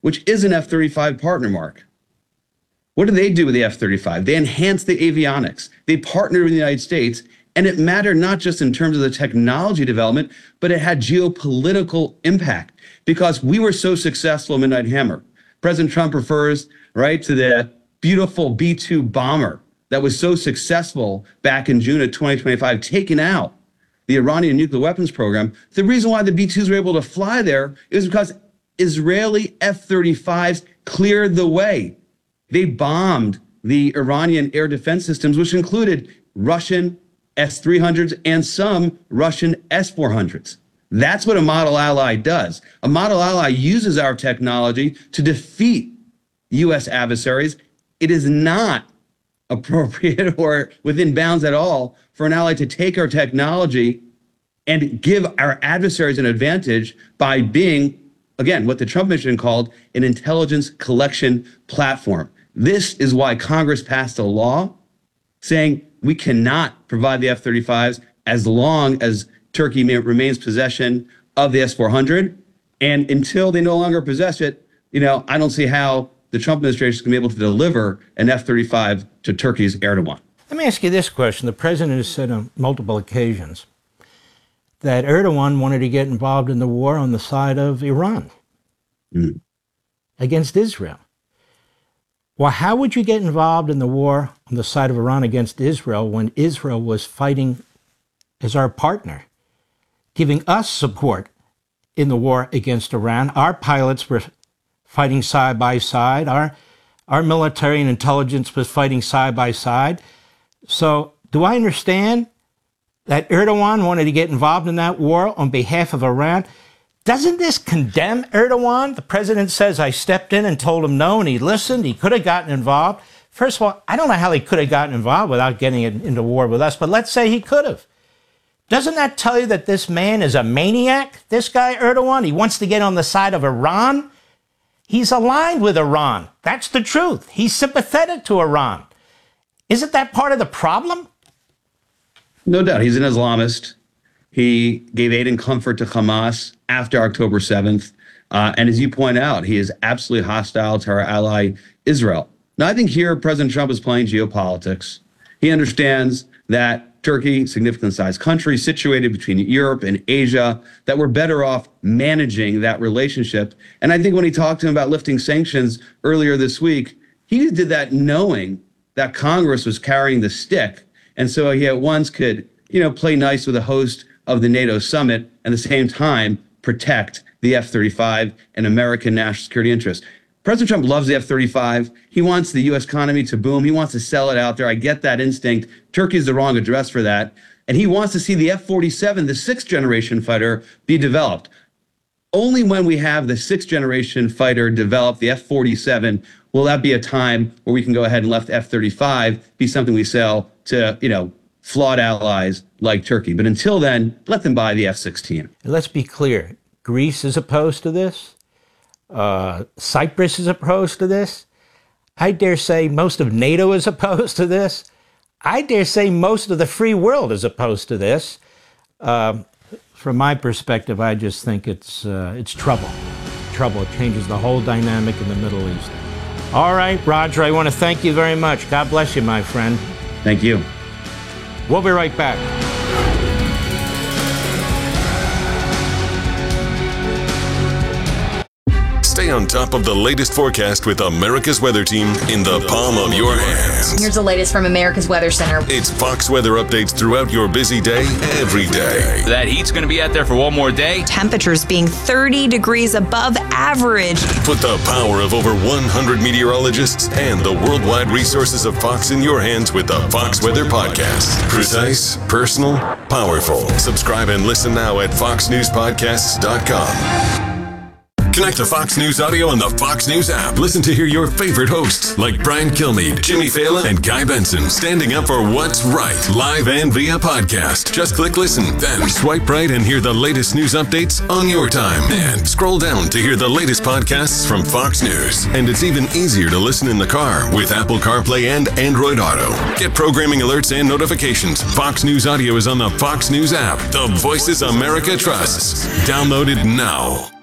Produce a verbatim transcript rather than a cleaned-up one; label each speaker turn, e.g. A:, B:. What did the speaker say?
A: which is an F thirty-five partner, Mark. What do they do with the F thirty-five? They enhance the avionics. They partnered with the United States, and it mattered not just in terms of the technology development, but it had geopolitical impact because we were so successful in Midnight Hammer. President Trump refers, right, to the beautiful B two bomber that was so successful back in June of twenty twenty-five, taking out the Iranian nuclear weapons program. The reason why the B twos were able to fly there is because Israeli F thirty-fives cleared the way. They bombed the Iranian air defense systems, which included Russian S three hundreds and some Russian S four hundreds. That's what a model ally does. A model ally uses our technology to defeat U S adversaries. It is not appropriate or within bounds at all for an ally to take our technology and give our adversaries an advantage by being, again, what the Trump mission called an intelligence collection platform. This is why Congress passed a law saying we cannot provide the F thirty-fives as long as Turkey may, remains possession of the S four hundred. And until they no longer possess it, you know, I don't see how the Trump administration is going to be able to deliver an F thirty-five to Turkey's Erdogan.
B: Let me ask you this question. The president has said on multiple occasions that Erdogan wanted to get involved in the war on the side of Iran mm. against Israel. Well, how would you get involved in the war on the side of Iran against Israel when Israel was fighting as our partner, giving us support in the war against Iran? Our pilots were fighting side by side. Our, our military and intelligence was fighting side by side. So do I understand that Erdogan wanted to get involved in that war on behalf of Iran? Doesn't this condemn Erdogan? The president says, I stepped in and told him no, and he listened. He could have gotten involved. First of all, I don't know how he could have gotten involved without getting into war with us, but let's say he could have. Doesn't that tell you that this man is a maniac, this guy Erdogan? He wants to get on the side of Iran. He's aligned with Iran. That's the truth. He's sympathetic to Iran. Isn't that part of the problem?
A: No doubt. He's an Islamist. He gave aid and comfort to Hamas after October seventh. Uh, and as you point out, he is absolutely hostile to our ally, Israel. Now, I think here President Trump is playing geopolitics. He understands that Turkey, significant sized country situated between Europe and Asia, that we're better off managing that relationship. And I think when he talked to him about lifting sanctions earlier this week, he did that knowing that Congress was carrying the stick. And so he at once could, you know, play nice with the host of the NATO summit and at the same time protect the F thirty-five and American national security interests. President Trump loves the F thirty-five. He wants the U S economy to boom. He wants to sell it out there. I get that instinct. Turkey is the wrong address for that. And he wants to see the F forty-seven, the sixth generation fighter, be developed. Only when we have the sixth generation fighter developed, the F forty-seven, will that be a time where we can go ahead and let the F thirty-five be something we sell to, you know, flawed allies like Turkey. But until then, let them buy the F sixteen.
B: Let's be clear. Greece is opposed to this. Uh, Cyprus is opposed to this. I dare say most of NATO is opposed to this. I dare say most of the free world is opposed to this. Uh, from my perspective, I just think it's uh, it's trouble. Trouble. It changes the whole dynamic in the Middle East. All right, Roger, I want to thank you very much. God bless you, my friend.
A: Thank you.
B: We'll be right back.
C: Stay on top of the latest forecast with America's Weather Team in the palm of your hands.
D: Here's the latest from America's Weather Center.
C: It's Fox weather updates throughout your busy day, every day.
E: That heat's going to be out there for one more day.
D: Temperatures being thirty degrees above average.
C: Put the power of over one hundred meteorologists and the worldwide resources of Fox in your hands with the Fox Weather Podcast. Precise, personal, powerful. Subscribe and listen now at fox news podcasts dot com. Connect to Fox News Audio on the Fox News app. Listen to hear your favorite hosts like Brian Kilmeade, Jimmy Fallon, and Guy Benson standing up for what's right, live and via podcast. Just click listen, then swipe right and hear the latest news updates on your time. And scroll down to hear the latest podcasts from Fox News. And it's even easier to listen in the car with Apple CarPlay and Android Auto. Get programming alerts and notifications. Fox News Audio is on the Fox News app. The voices America trusts. Download it now.